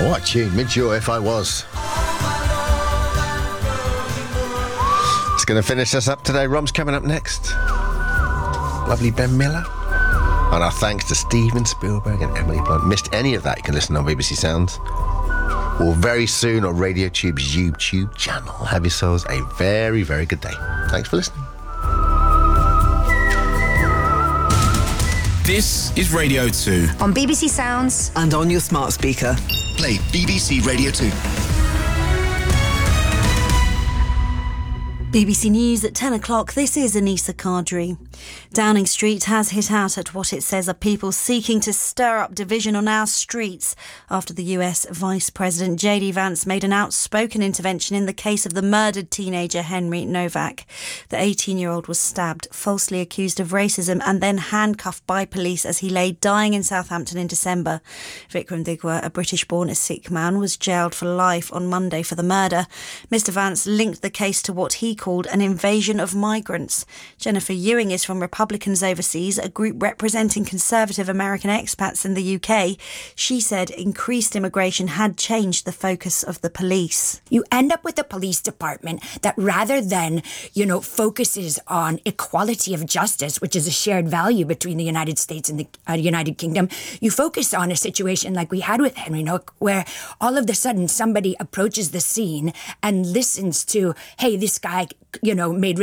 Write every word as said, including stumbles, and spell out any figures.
Oh, what a tune. Mid-Jaw, If I Was. It's going to finish us up today. Rom's coming up next. Lovely Ben Miller. And our thanks to Steven Spielberg and Emily Blunt. Missed any of that, you can listen on B B C Sounds. Or very soon on Radio Tube's YouTube channel. Have yourselves a very, very good day. Thanks for listening. This is Radio two. On B B C Sounds. And on your smart speaker. Play B B C Radio two. B B C News at ten o'clock. This is Anissa Kadri. Downing Street has hit out at what it says are people seeking to stir up division on our streets after the U S Vice President J D Vance made an outspoken intervention in the case of the murdered teenager Henry Novak. The eighteen-year-old was stabbed, falsely accused of racism and then handcuffed by police as he lay dying in Southampton in December. Vikram Digwa, a British-born Sikh man, was jailed for life on Monday for the murder. Mister Vance linked the case to what he called an invasion of migrants. Jennifer Ewing is from Republicans Overseas, a group representing conservative American expats in the U K. She said increased immigration had changed the focus of the police. You end up with a police department that, rather than, you know, focuses on equality of justice, which is a shared value between the United States and the uh, United Kingdom, you focus on a situation like we had with Henry Noak, where all of a sudden somebody approaches the scene and listens to, hey, this guy, you know, made